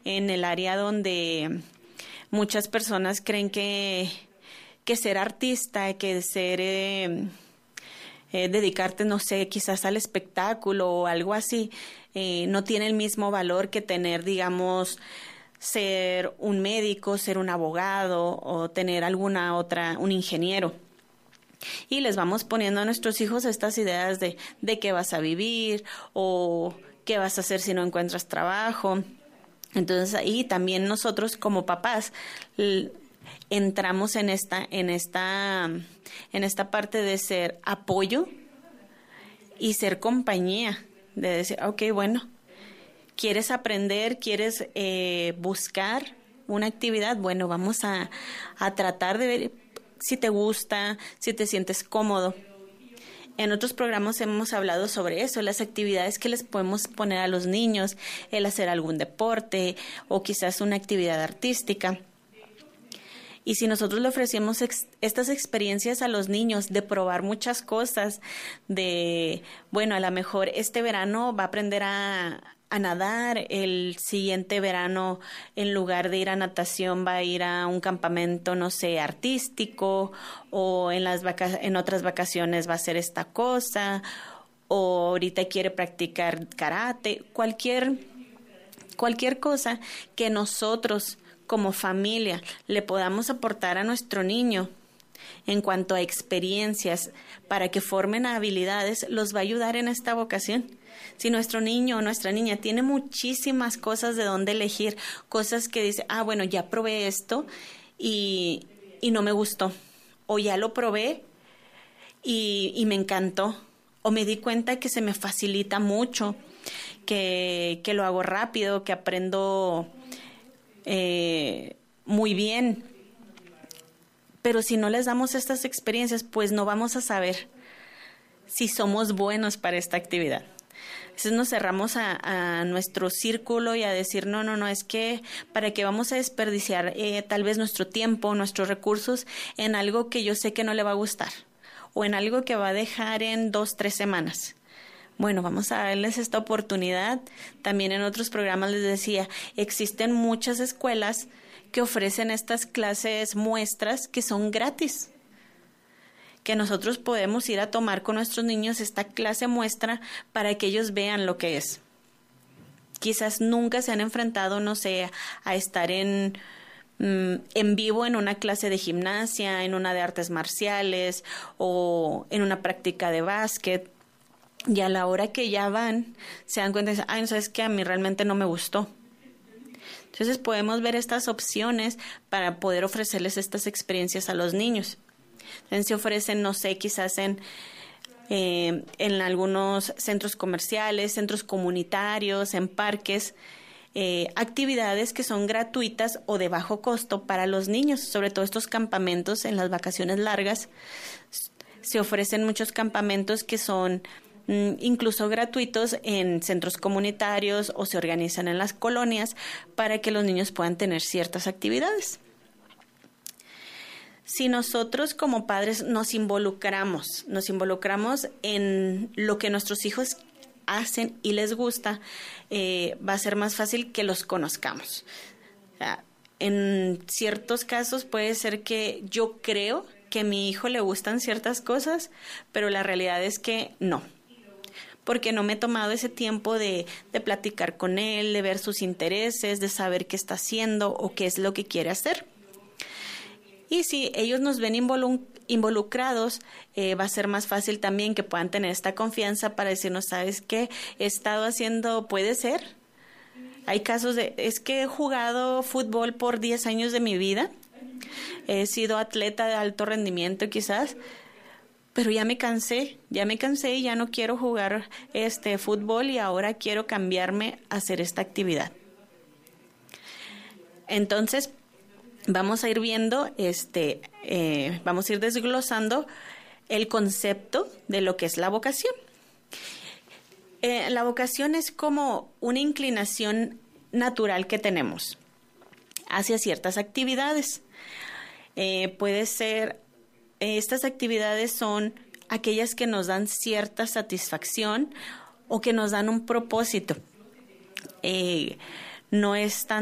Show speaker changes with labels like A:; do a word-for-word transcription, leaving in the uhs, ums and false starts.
A: en el área donde muchas personas creen que, que ser artista, que ser... Eh, Eh, dedicarte, no sé, quizás al espectáculo o algo así, eh, no tiene el mismo valor que tener, digamos, ser un médico, ser un abogado o tener alguna otra, un ingeniero. Y les vamos poniendo a nuestros hijos estas ideas de, de qué vas a vivir o qué vas a hacer si no encuentras trabajo. Entonces ahí también nosotros como papás l- entramos en esta, en esta, en esta parte de ser apoyo y ser compañía, de decir, ok, bueno, ¿quieres aprender? ¿Quieres eh, buscar una actividad? Bueno, vamos a, a tratar de ver si te gusta, si te sientes cómodo. En otros programas hemos hablado sobre eso, las actividades que les podemos poner a los niños, el hacer algún deporte o quizás una actividad artística. Y si nosotros le ofrecemos ex- estas experiencias a los niños de probar muchas cosas, de, bueno, a lo mejor este verano va a aprender a, a nadar, el siguiente verano en lugar de ir a natación va a ir a un campamento, no sé, artístico, o en las vaca- en otras vacaciones va a hacer esta cosa, o ahorita quiere practicar karate, cualquier, cualquier cosa que nosotros como familia le podamos aportar a nuestro niño en cuanto a experiencias para que formen habilidades, los va a ayudar en esta vocación. Si nuestro niño o nuestra niña tiene muchísimas cosas de dónde elegir, cosas que dice, ah, bueno, ya probé esto y, y no me gustó, o ya lo probé y, y me encantó, o me di cuenta que se me facilita mucho, que, que lo hago rápido, que aprendo Eh, muy bien, pero si no les damos estas experiencias, pues no vamos a saber si somos buenos para esta actividad. Entonces nos cerramos a, a nuestro círculo y a decir, no, no, no, es que para qué vamos a desperdiciar eh, tal vez nuestro tiempo, nuestros recursos en algo que yo sé que no le va a gustar o en algo que va a dejar en dos, tres semanas. Bueno, vamos a darles esta oportunidad. También en otros programas les decía, existen muchas escuelas que ofrecen estas clases muestras que son gratis, que nosotros podemos ir a tomar con nuestros niños esta clase muestra para que ellos vean lo que es. Quizás nunca se han enfrentado, no sé, a estar en, mm, en vivo en una clase de gimnasia, en una de artes marciales o en una práctica de básquet. Y a la hora que ya van, se dan cuenta y dicen, ay, no sabes qué, a mí realmente no me gustó. Entonces podemos ver estas opciones para poder ofrecerles estas experiencias a los niños. Entonces se ofrecen, no sé, quizás en, eh, en algunos centros comerciales, centros comunitarios, en parques, eh, actividades que son gratuitas o de bajo costo para los niños, sobre todo estos campamentos en las vacaciones largas. Se ofrecen muchos campamentos que son incluso gratuitos en centros comunitarios o se organizan en las colonias para que los niños puedan tener ciertas actividades. Si nosotros como padres nos involucramos, nos involucramos en lo que nuestros hijos hacen y les gusta, eh, va a ser más fácil que los conozcamos. O sea, en ciertos casos puede ser que yo creo que a mi hijo le gustan ciertas cosas, pero la realidad es que no. Porque no me he tomado ese tiempo de, de platicar con él, de ver sus intereses, de saber qué está haciendo o qué es lo que quiere hacer. Y si ellos nos ven involu- involucrados, eh, va a ser más fácil también que puedan tener esta confianza para decirnos, ¿sabes qué? He estado haciendo, puede ser. Hay casos de, es que he jugado fútbol por diez años de mi vida, he sido atleta de alto rendimiento quizás, pero ya me cansé, ya me cansé y ya no quiero jugar este fútbol y ahora quiero cambiarme a hacer esta actividad. Entonces, vamos a ir viendo, este, eh, vamos a ir desglosando el concepto de lo que es la vocación. Eh, la vocación es como una inclinación natural que tenemos hacia ciertas actividades. Eh, puede ser Estas actividades son aquellas que nos dan cierta satisfacción o que nos dan un propósito. Eh, no es tan